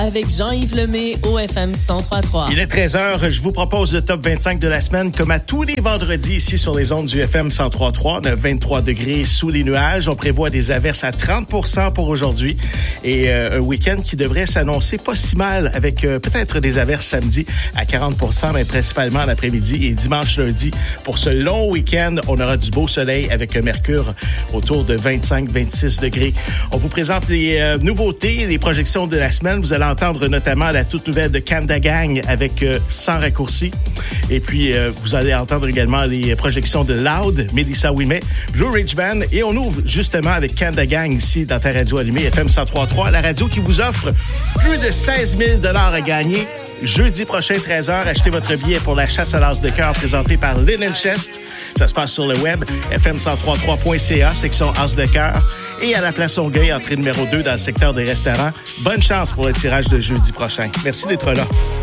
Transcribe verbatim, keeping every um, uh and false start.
avec Jean-Yves Lemay au F M cent trois point trois. Il est treize heures. Je vous propose le top vingt-cinq de la semaine, comme à tous les vendredis ici sur les ondes du F M cent trois point trois. On a vingt-trois degrés sous les nuages. On prévoit des averses à trente pour cent pour aujourd'hui et euh, un week-end qui devrait s'annoncer pas si mal avec euh, peut-être des averses samedi à quarante pour cent, mais principalement en après-midi et dimanche, lundi. Pour ce long week-end, on aura du beau soleil avec un mercure autour de vingt-cinq à vingt-six degrés. On vous présente les euh, nouveautés, les projections de la semaine. Vous allez entendre notamment la toute nouvelle de Canada Gang avec euh, Sans raccourci. Et puis, euh, vous allez entendre également les projections de Loud, Melissa Ouimet, Blue Ridge Band. Et on ouvre justement avec Canada Gang ici dans ta radio allumée F M cent trois point trois, la radio qui vous offre plus de seize mille dollars à gagner. Jeudi prochain, treize heures, achetez votre billet pour la chasse à l'as de cœur présentée par Linen Chest. Ça se passe sur le web, f m cent trois point trois point c a, section as de cœur. Et à la place Longueuil, entrée numéro deux dans le secteur des restaurants. Bonne chance pour le tirage de jeudi prochain. Merci d'être là.